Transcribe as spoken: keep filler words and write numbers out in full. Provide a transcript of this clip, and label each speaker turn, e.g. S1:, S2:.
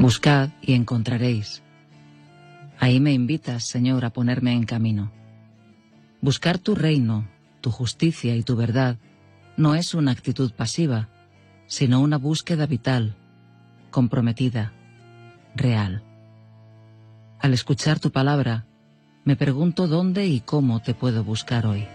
S1: Buscad y encontraréis. Ahí me invitas, Señor, a ponerme en camino. Buscar tu reino, tu justicia y tu verdad no es una actitud pasiva, sino una búsqueda vital, comprometida, real. Al escuchar tu palabra, me pregunto dónde y cómo te puedo buscar hoy.